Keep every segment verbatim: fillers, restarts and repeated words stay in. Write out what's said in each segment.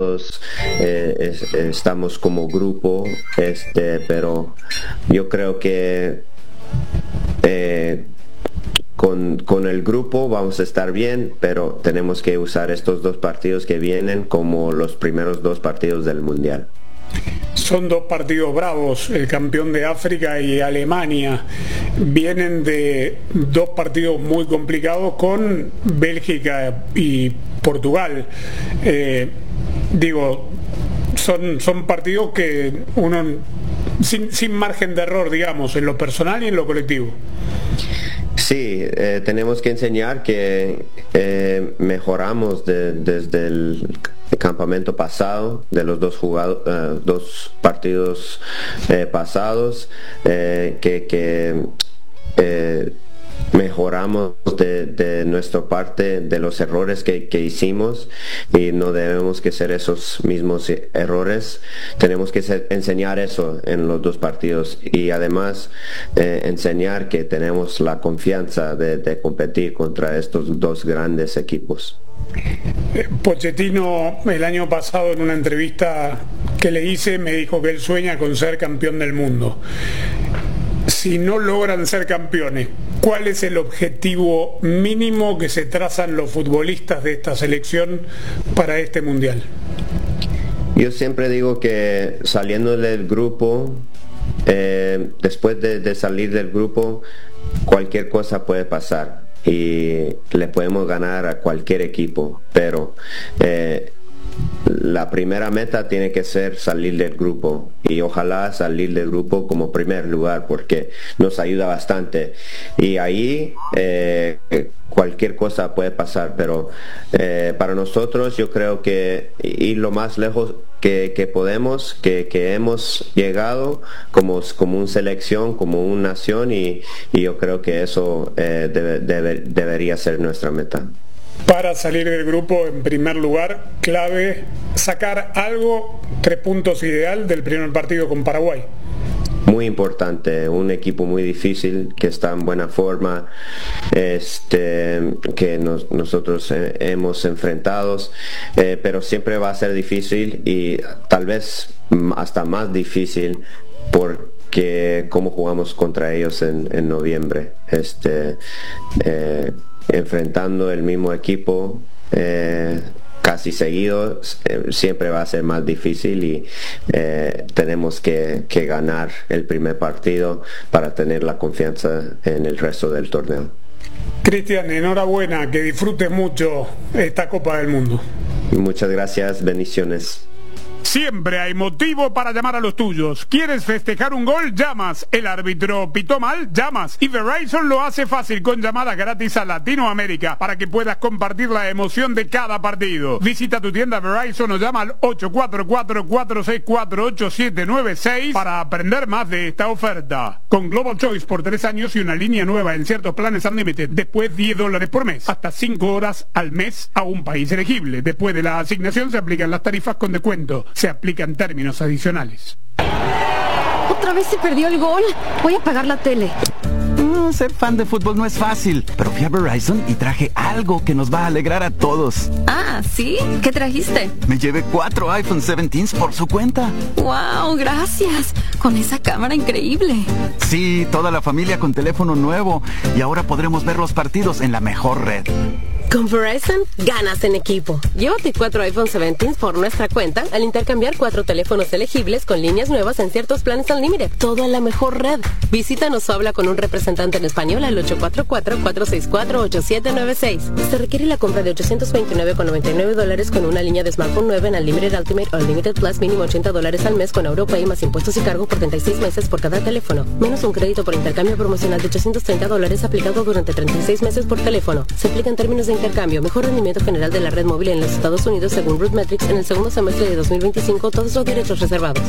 todos eh, es, estamos como grupo, este, pero yo creo que eh, Con, con el grupo vamos a estar bien, pero tenemos que usar estos dos partidos que vienen como los primeros dos partidos del Mundial. Son dos partidos bravos, el campeón de África y Alemania. Vienen de dos partidos muy complicados con Bélgica y Portugal. Eh, digo, son, son partidos que uno sin, sin margen de error, digamos, en lo personal y en lo colectivo. Sí, eh, tenemos que enseñar que eh, mejoramos de, desde el campamento pasado, de los dos jugados, uh, dos partidos eh, pasados, eh, que, que eh, mejoramos de, de nuestra parte de los errores que, que hicimos, y no debemos que ser esos mismos errores. Tenemos que ser, enseñar eso en los dos partidos, y además eh, enseñar que tenemos la confianza de, de competir contra estos dos grandes equipos. Pochettino el año pasado, en una entrevista que le hice, me dijo que él sueña con ser campeón del mundo. Si no logran ser campeones, ¿cuál es el objetivo mínimo que se trazan los futbolistas de esta selección para este mundial? Yo siempre digo que saliendo del grupo, eh, después de, de salir del grupo, cualquier cosa puede pasar y le podemos ganar a cualquier equipo, pero eh, la primera meta tiene que ser salir del grupo, y ojalá salir del grupo como primer lugar, porque nos ayuda bastante, y ahí eh, cualquier cosa puede pasar, pero eh, para nosotros yo creo que ir lo más lejos que, que podemos, que, que hemos llegado como, como una selección, como una nación, y, y yo creo que eso eh, debe, debe, debería ser nuestra meta. Para salir del grupo, en primer lugar, clave sacar algo, tres puntos ideal del primer partido con Paraguay. Muy importante, un equipo muy difícil, que está en buena forma, este, que nos, nosotros eh, hemos enfrentado, eh, pero siempre va a ser difícil, y tal vez hasta más difícil por que cómo jugamos contra ellos en, en noviembre. Este, eh, enfrentando el mismo equipo eh, casi seguido, eh, siempre va a ser más difícil, y eh, tenemos que, que ganar el primer partido para tener la confianza en el resto del torneo. Cristian, enhorabuena, que disfrutes mucho esta Copa del Mundo. Muchas gracias, bendiciones. Siempre hay motivo para llamar a los tuyos. ¿Quieres festejar un gol? Llamas. ¿El árbitro pitó mal? Llamas. Y Verizon lo hace fácil con llamadas gratis a Latinoamérica para que puedas compartir la emoción de cada partido. Visita tu tienda Verizon o llama al ocho cuatro cuatro, cuatro seis cuatro, ocho siete nueve seis para aprender más de esta oferta. Con Global Choice por tres años y una línea nueva en ciertos planes Unlimited. Después diez dólares por mes. Hasta cinco horas al mes a un país elegible. Después de la asignación se aplican las tarifas con descuento. Se aplican términos adicionales. ¿Otra vez se perdió el gol? Voy a apagar la tele. Mm, ser fan de fútbol no es fácil, pero fui a Verizon y traje algo que nos va a alegrar a todos. Ah, ¿sí? ¿Qué trajiste? Me llevé cuatro iPhone diecisiete por su cuenta. ¡Wow! Gracias. Con esa cámara increíble. Sí, toda la familia con teléfono nuevo, y ahora podremos ver los partidos en la mejor red. Con Verizon, ganas en equipo. Llévate cuatro iPhone diecisiete por nuestra cuenta al intercambiar cuatro teléfonos elegibles con líneas nuevas en ciertos planes Unlimited. Todo en la mejor red. Visítanos o habla con un representante en español al ocho cuatro cuatro, cuatro seis cuatro, ocho siete nueve seis. Se requiere la compra de ochocientos veintinueve con noventa y nueve dólares con una línea de smartphone nueva en Unlimited Ultimate o Unlimited Plus, mínimo ochenta dólares al mes con Europa y más impuestos y cargo por treinta y seis meses por cada teléfono. Menos un crédito por intercambio promocional de ochocientos treinta dólares aplicado durante treinta y seis meses por teléfono. Se aplican términos de intercambio. Mejor rendimiento general de la red móvil en los Estados Unidos según RootMetrics en el segundo semestre de dos mil veinticinco. Todos los derechos reservados.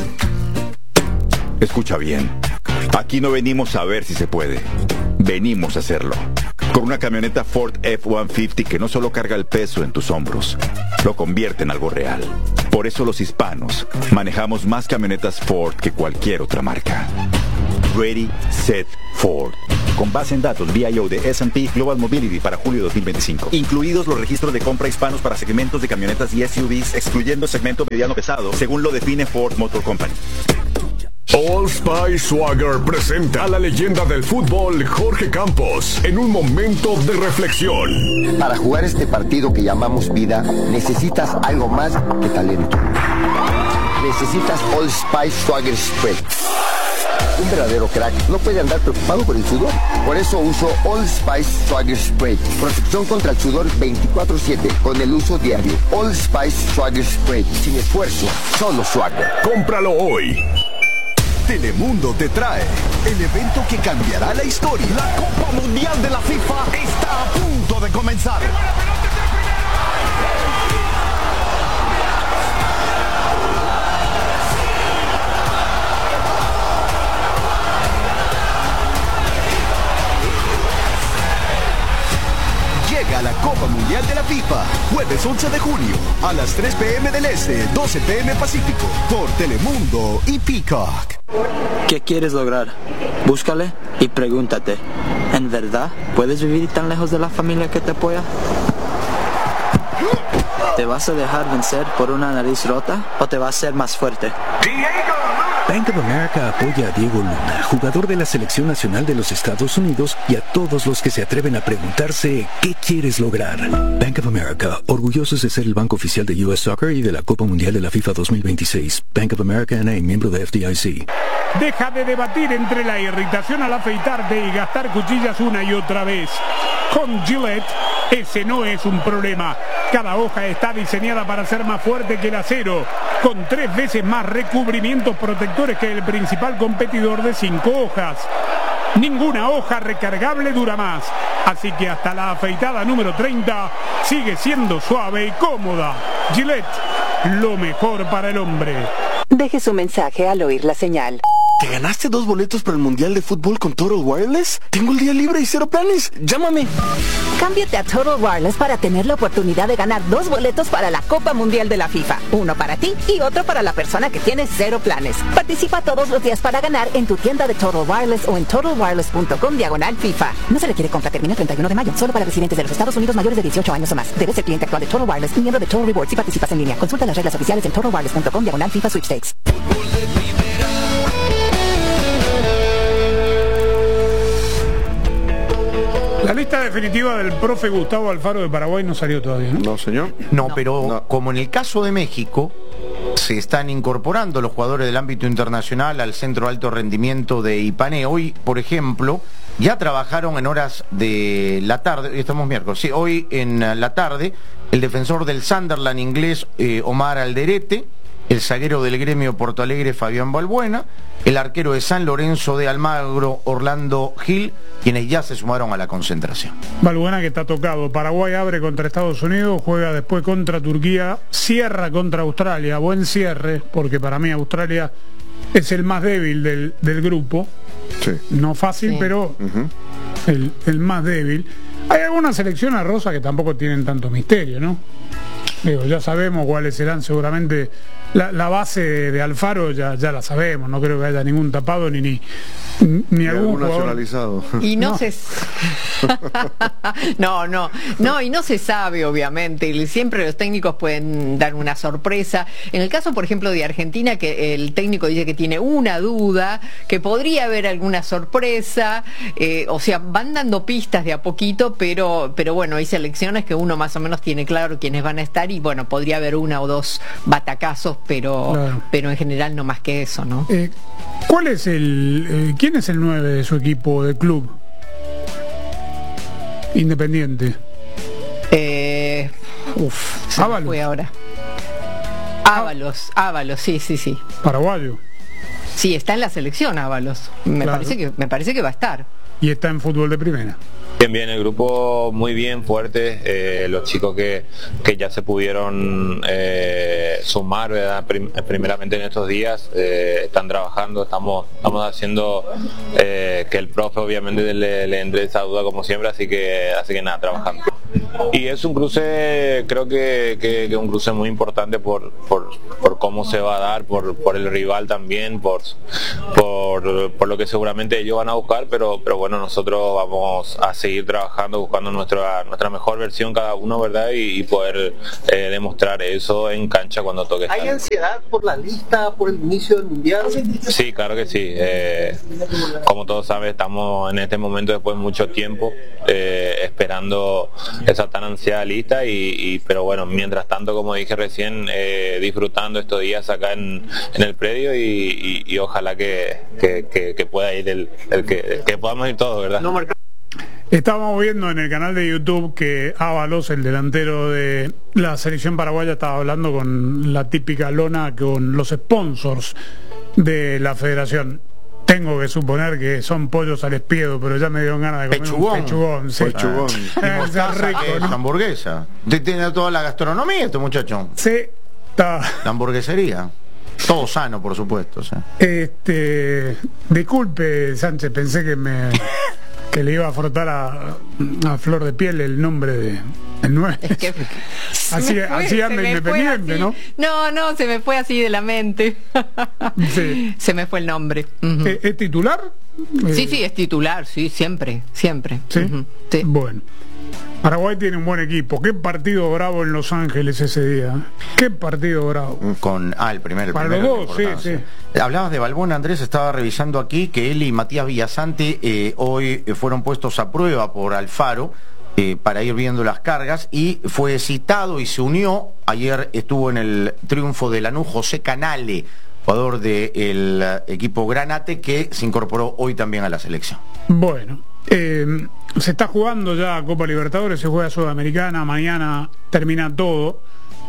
Escucha bien. Aquí no venimos a ver si se puede. Venimos a hacerlo. Con una camioneta Ford F ciento cincuenta que no solo carga el peso en tus hombros, lo convierte en algo real. Por eso los hispanos manejamos más camionetas Ford que cualquier otra marca. Ready, Set, Ford. con base en datos V I O de S and P Global Mobility para julio de dos mil veinticinco. Incluidos los registros de compra hispanos para segmentos de camionetas y S U Vs, excluyendo segmento mediano pesado, según lo define Ford Motor Company. Old Spice Swagger presenta a la leyenda del fútbol Jorge Campos en un momento de reflexión. Para jugar este partido que llamamos vida, necesitas algo más que talento. Necesitas Old Spice Swagger Spray. Un verdadero crack no puede andar preocupado por el sudor. Por eso uso Old Spice Swagger Spray. Protección contra el sudor veinticuatro siete con el uso diario. Old Spice Swagger Spray. Sin esfuerzo, solo swagger. Cómpralo hoy. Telemundo te trae el evento que cambiará la historia. La Copa Mundial de la FIFA está a punto de comenzar. Llega la Copa Mundial de la FIFA, jueves once de junio, a las tres p m del Este, doce p m Pacífico, por Telemundo y Peacock. ¿Qué quieres lograr? Búscale y pregúntate, ¿en verdad puedes vivir tan lejos de la familia que te apoya? ¿Te vas a dejar vencer por una nariz rota o te vas a ser más fuerte? Bank of America apoya a Diego Luna, jugador de la Selección Nacional de los Estados Unidos, y a todos los que se atreven a preguntarse ¿qué quieres lograr? Bank of America, orgullosos de ser el banco oficial de U S Soccer y de la Copa Mundial de la FIFA dos mil veintiséis. Bank of America N A, miembro de F D I C. Deja de debatir entre la irritación al afeitarte y gastar cuchillas una y otra vez. Con Gillette, ese no es un problema. Cada hoja está diseñada para ser más fuerte que el acero, con tres veces más recubrimientos protectores que el principal competidor de cinco hojas. Ninguna hoja recargable dura más, así que hasta la afeitada número treinta sigue siendo suave y cómoda. Gillette, lo mejor para el hombre. Deje su mensaje al oír la señal. ¿Te ganaste dos boletos para el Mundial de Fútbol con Total Wireless? Tengo el día libre y cero planes. Llámame. Cámbiate a Total Wireless para tener la oportunidad de ganar dos boletos para la Copa Mundial de la FIFA. Uno para ti y otro para la persona que tiene cero planes. Participa todos los días para ganar en tu tienda de Total Wireless o en total wireless punto com diagonal FIFA. No se requiere compra, termina el treinta y uno de mayo. Solo para residentes de los Estados Unidos mayores de dieciocho años o más. Debes ser cliente actual de Total Wireless y miembro de Total Rewards si participas en línea. Consulta las reglas oficiales en total wireless punto com diagonal FIFA Sweepstakes. La lista definitiva del profe Gustavo Alfaro de Paraguay no salió todavía, ¿no? No, señor. No, pero No. como en el caso de México, se están incorporando los jugadores del ámbito internacional al Centro de Alto Rendimiento de Ipané. Hoy, por ejemplo, ya trabajaron en horas de la tarde, hoy estamos miércoles, sí, hoy en la tarde, el defensor del Sunderland inglés, eh, Omar Alderete, el zaguero del Gremio Porto Alegre, Fabián Balbuena, el arquero de San Lorenzo de Almagro, Orlando Gil, quienes ya se sumaron a la concentración. Balbuena, que está tocado. Paraguay abre contra Estados Unidos, juega después contra Turquía, cierra contra Australia. Buen cierre, porque para mí Australia es el más débil del, del grupo. Sí. No fácil, sí, pero uh-huh. el, el más débil. Hay algunas selecciones, Rosa, que tampoco tienen tanto misterio, ¿no? Digo, ya sabemos cuáles serán seguramente. La, la base de Alfaro ya, ya la sabemos, no creo que haya ningún tapado ni ni, ni algún nacionalizado. Y no, no. se no, no, no, y no se sabe, obviamente. Siempre los técnicos pueden dar una sorpresa. En el caso, por ejemplo, de Argentina, que el técnico dice que tiene una duda, que podría haber alguna sorpresa, eh, o sea, van dando pistas de a poquito, pero, pero bueno, hay selecciones que uno más o menos tiene claro quiénes van a estar, y bueno, podría haber una o dos batacazos, pero, claro, pero en general no más que eso, ¿no? Eh, ¿Cuál es el, eh, quién es el nueve de su equipo de club? Independiente. Eh, uf, se me fue ahora. Ábalos, Ábalos, sí, sí, sí. Paraguayo. Sí, está en la selección Ábalos. Me Claro. parece que, me parece que va a estar. Y está en fútbol de primera. Bien, bien, el grupo muy bien, fuerte, eh, los chicos que, que ya se pudieron eh, sumar, ¿verdad? Prim primeramente en estos días, eh, están trabajando, estamos, estamos haciendo eh, que el profe obviamente le, le entre esa duda como siempre, así que, así que nada, trabajando. y es un cruce, creo que, que, que un cruce muy importante por, por, por cómo se va a dar, por, por el rival también, por, por, por lo que seguramente ellos van a buscar, pero, pero bueno, nosotros vamos a seguir trabajando, buscando nuestra, nuestra mejor versión cada uno, ¿verdad? Y, y poder eh, demostrar eso en cancha cuando toque. ¿Hay estar. ansiedad por la lista, por el inicio del mundial? Sí, claro que sí. Eh, como todos saben, estamos en este momento después de mucho tiempo eh, esperando esa tan ansiada lista, y, y pero bueno, mientras tanto, como dije recién, eh, disfrutando estos días acá en, en el predio, y, y, y ojalá que, que, que, que pueda ir el, el que, que podamos ir todos, ¿verdad? No, estábamos viendo en el canal de YouTube que Ábalos, el delantero de la selección paraguaya, estaba hablando con la típica lona, con los sponsors de la federación. Tengo que suponer que son pollos al espiedo, pero ya me dieron ganas de comer pechugón. un pechugón. Sí. Pechugón. Ah. Y mostaza, rico, que es ¿no? hamburguesa. Usted tiene toda la gastronomía, este muchacho. Sí, está. La hamburguesería. Todo sano, por supuesto. ¿Sí? Este, disculpe, Sánchez, pensé que me que le iba a frotar a, a flor de piel el nombre de el nueve. Es que así me fue, así anda se me independiente, fue ¿no? así. No, no, se me fue así de la mente. Sí. Se me fue el nombre. Uh-huh. ¿Es, es titular? Sí, sí, es titular, sí, siempre, siempre. ¿Sí? Uh-huh. Sí. Bueno. Paraguay tiene un buen equipo. Qué partido bravo en Los Ángeles ese día. Qué partido bravo. Con, ah, el primero. El Para primero, los dos, sí, sí. Hablabas de Balbón, Andrés, estaba revisando aquí que él y Matías Villasante eh, hoy fueron puestos a prueba por Alfaro eh, para ir viendo las cargas, y fue citado y se unió. Ayer estuvo en el triunfo de Lanús José Canale, jugador del equipo Granate, que se incorporó hoy también a la selección. Bueno, eh, se está jugando ya Copa Libertadores, se juega Sudamericana, mañana termina todo,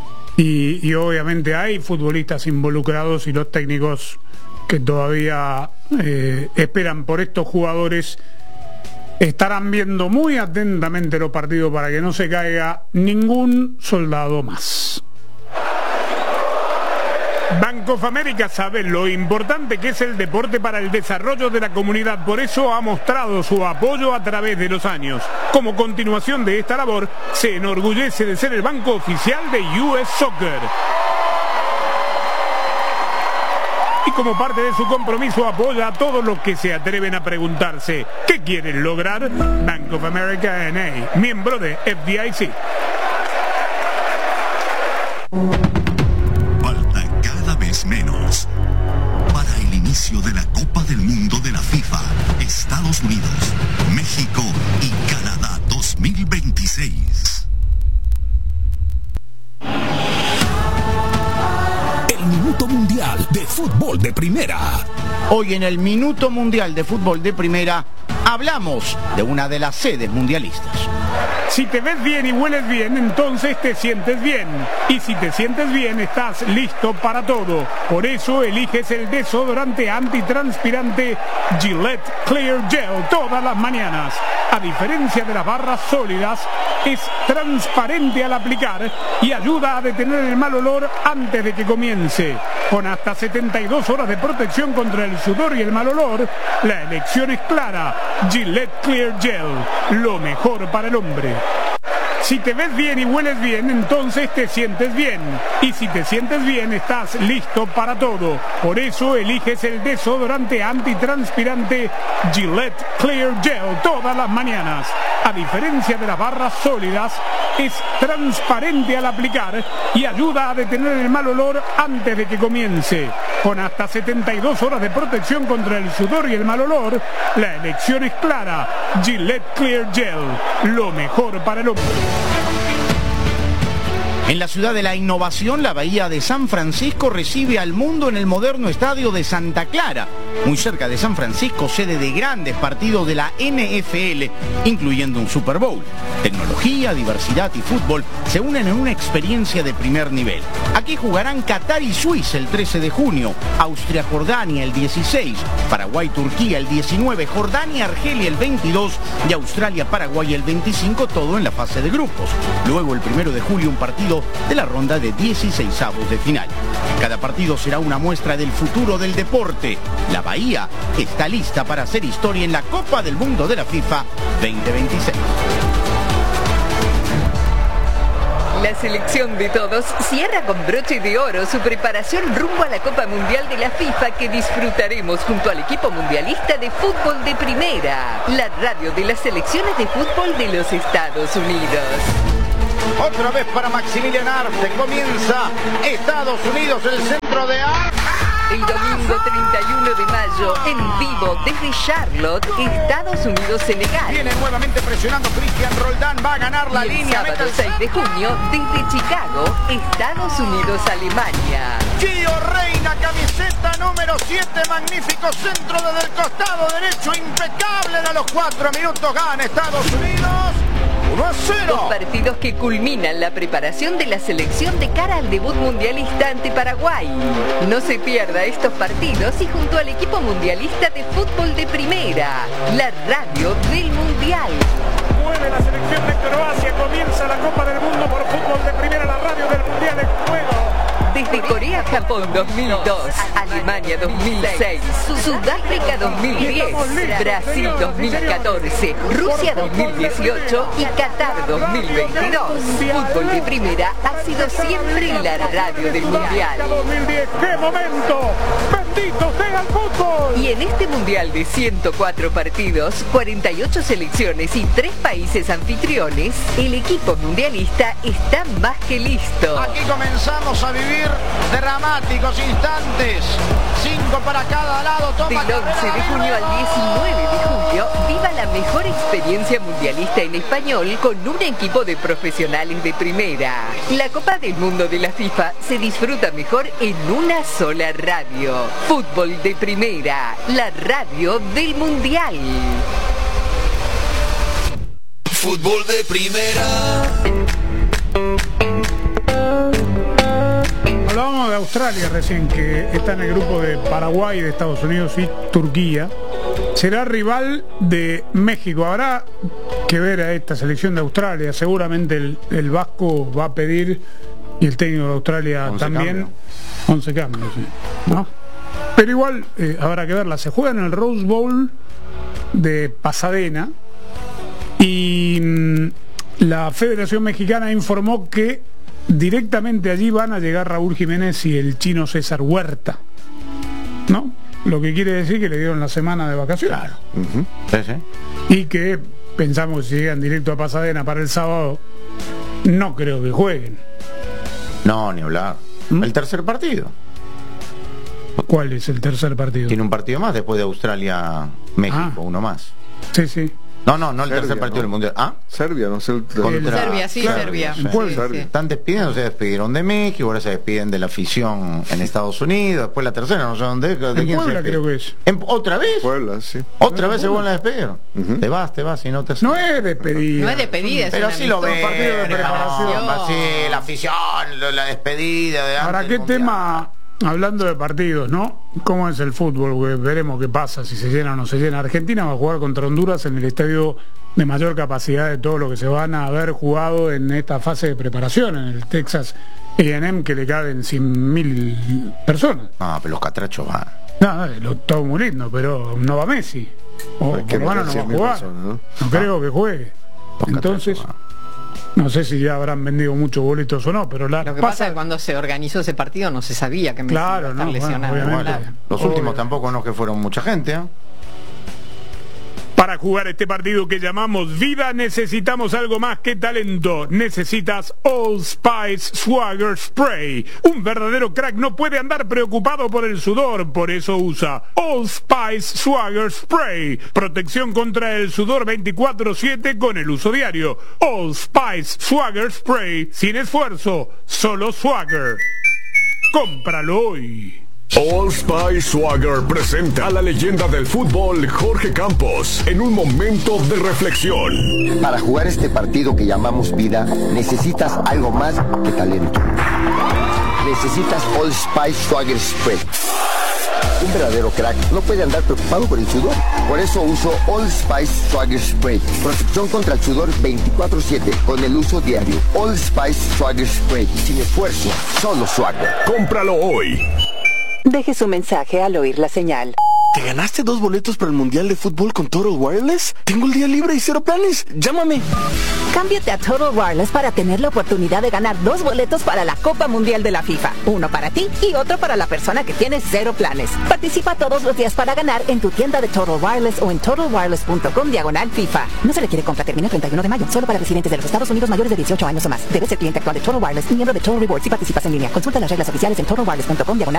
y, y obviamente hay futbolistas involucrados, y los técnicos que todavía eh, esperan por estos jugadores estarán viendo muy atentamente los partidos para que no se caiga ningún soldado más. Bank of America sabe lo importante que es el deporte para el desarrollo de la comunidad, por eso ha mostrado su apoyo a través de los años. Como continuación de esta labor, se enorgullece de ser el banco oficial de U S Soccer. Y como parte de su compromiso apoya a todos los que se atreven a preguntarse ¿qué quieren lograr? Bank of America N A, miembro de F D I C. Menos para el inicio de la Copa del Mundo de la FIFA, Estados Unidos, México y Canadá dos mil veintiséis. El Minuto Mundial de Fútbol de Primera. Hoy en el Minuto Mundial de Fútbol de Primera hablamos de una de las sedes mundialistas. Si te ves bien y hueles bien, entonces te sientes bien. Y si te sientes bien, estás listo para todo. Por eso eliges el desodorante antitranspirante Gillette Clear Gel todas las mañanas. A diferencia de las barras sólidas, es transparente al aplicar y ayuda a detener el mal olor antes de que comience. Con hasta setenta y dos horas de protección contra el sudor y el mal olor, la elección es clara. Gillette Clear Gel, lo mejor para el hombre. Si te ves bien y hueles bien, entonces te sientes bien. Y si te sientes bien, estás listo para todo. Por eso eliges el desodorante antitranspirante Gillette Clear Gel todas las mañanas. A diferencia de las barras sólidas, es transparente al aplicar y ayuda a detener el mal olor antes de que comience. Con hasta setenta y dos horas de protección contra el sudor y el mal olor, la elección es clara. Gillette Clear Gel, lo mejor para el hombre. En la ciudad de la innovación, la Bahía de San Francisco recibe al mundo en el moderno estadio de Santa Clara, muy cerca de San Francisco, sede de grandes partidos de la N F L, incluyendo un Super Bowl. Tecnología, diversidad y fútbol se unen en una experiencia de primer nivel. Aquí jugarán Qatar y Suiza el trece de junio, Austria-Jordania el dieciséis, Paraguay-Turquía el diecinueve, Jordania-Argelia el veintidós y Australia-Paraguay el veinticinco, todo en la fase de grupos. Luego el primero de julio un partido de la ronda de dieciseisavos de final. Cada partido será una muestra del futuro del deporte. La Bahía está lista para hacer historia en la Copa del Mundo de la FIFA veinte veintiséis. La selección de todos cierra con broche de oro su preparación rumbo a la Copa Mundial de la FIFA que disfrutaremos junto al equipo mundialista de fútbol de primera, la radio de las selecciones de fútbol de los Estados Unidos. Otra vez para Maximilian Arce, comienza Estados Unidos, el centro de Arce. El domingo treinta y uno de mayo, en vivo desde Charlotte, Estados Unidos-Senegal. Viene nuevamente presionando Cristian Roldán, va a ganar la y el línea. sábado seis de junio, desde Chicago, Estados Unidos-Alemania. Gio Reina, camiseta número siete, magnífico centro desde el costado derecho, impecable. A los cuatro minutos gana Estados Unidos. uno a cero. Dos partidos que culminan la preparación de la selección de cara al debut mundialista ante Paraguay. No se pierda estos partidos y junto al equipo mundialista de fútbol de primera, la radio del Mundial. Mueve la selección de Croacia, comienza la Copa del Mundo por fútbol de primera, la radio del Mundial en juego. Desde Corea-Japón dos mil dos, Alemania dos mil seis, Sudáfrica dos mil diez, Brasil dos mil catorce, Rusia dos mil dieciocho y Qatar dos mil veintidós. Fútbol de primera ha sido siempre la radio del Mundial. dos mil diez, ¡qué momento! ¡Bendito sea el fútbol! Y en este Mundial de ciento cuatro partidos, cuarenta y ocho selecciones y tres países anfitriones, el equipo mundialista está más que listo. Aquí comenzamos a vivir dramáticos instantes. Cinco para cada lado. Toma Del once de junio al diecinueve de julio, viva la mejor experiencia mundialista en español con un equipo de profesionales de primera. La Copa del Mundo de la FIFA se disfruta mejor en una sola radio. Fútbol de primera, la radio del Mundial. Fútbol de primera. Hablábamos de Australia recién, que está en el grupo de Paraguay, de Estados Unidos y Turquía. Será rival de México. Habrá que ver a esta selección de Australia. Seguramente el, el Vasco va a pedir, y el técnico de Australia también, once cambios, sí, ¿no? Pero igual eh, habrá que verla. Se juega en el Rose Bowl de Pasadena y mmm, la Federación Mexicana informó que directamente allí van a llegar Raúl Jiménez y el chino César Huerta, ¿no? Lo que quiere decir que le dieron la semana de vacaciones. Claro. Uh-huh. Sí, sí. Y que pensamos que si llegan directo a Pasadena para el sábado, no creo que jueguen. No, ni hablar. ¿Mm? El tercer partido. ¿Cuál es el tercer partido? Tiene un partido más después de Australia-México, ah. uno más. Sí, sí. No, no, no el Serbia, tercer partido ¿no? del Mundial. ¿Ah? Serbia, no sé. El... Contra... Serbia, sí, claro, Serbia. Sí. Sí, Sí. Están despidiendo, se despidieron de México, ahora se despiden de la afición en Estados Unidos, después la tercera, no sé dónde. ¿De en quién Puebla se creo que es. ¿En, ¿Otra vez? Puebla, sí. ¿Otra vez se vuelven a despedir? Uh-huh. Te vas, te vas y no te... No es despedida. No es despedida, es pero un sí lo ven. partido de preparación. No, sí, la afición, la despedida de ¿Para qué tema? Hablando de partidos, ¿no? ¿Cómo es el fútbol? Veremos qué pasa, si se llena o no se llena. Argentina va a jugar contra Honduras en el estadio de mayor capacidad de todo lo que se van a haber jugado en esta fase de preparación, en el Texas A and M, que le caben cien mil personas. No, pero los catrachos van. No, no, todo muy lindo, pero no va Messi. O por lo menos no va a jugar. Personas, ¿no? no creo ah. que juegue. Los Entonces... No sé si ya habrán vendido muchos boletos o no, pero la lo que pasa... pasa es que cuando se organizó ese partido no se sabía que Messi claro, iba a estar no, lesionado. Bueno, claro. Los Obvio. últimos tampoco no que fueron mucha gente, ¿eh? Para jugar este partido que llamamos vida necesitamos algo más que talento. Necesitas Old Spice Swagger Spray. Un verdadero crack no puede andar preocupado por el sudor, por eso usa Old Spice Swagger Spray. Protección contra el sudor veinticuatro siete con el uso diario. Old Spice Swagger Spray. Sin esfuerzo, solo Swagger. Cómpralo hoy. Old Spice Swagger presenta a la leyenda del fútbol Jorge Campos en un momento de reflexión. Para jugar este partido que llamamos vida, necesitas algo más que talento. Necesitas Old Spice Swagger Spray. Un verdadero crack no puede andar preocupado por el sudor. Por eso uso Old Spice Swagger Spray. Protección contra el sudor veinticuatro siete con el uso diario. Old Spice Swagger Spray. Sin esfuerzo, solo Swagger. Cómpralo hoy. Deje su mensaje al oír la señal. ¿Te ganaste dos boletos para el Mundial de Fútbol con Total Wireless? Tengo el día libre y cero planes. Llámame. Cámbiate a Total Wireless para tener la oportunidad de ganar dos boletos para la Copa Mundial de la FIFA. Uno para ti y otro para la persona que tiene cero planes. Participa todos los días para ganar en tu tienda de Total Wireless o en total wireless punto com diagonal FIFA. No se requiere compra, termina el treinta y uno de mayo. Solo para residentes de los Estados Unidos mayores de dieciocho años o más. Debes ser cliente actual de Total Wireless y miembro de Total Rewards si participas en línea. Consulta las reglas oficiales en total wireless punto com diagonal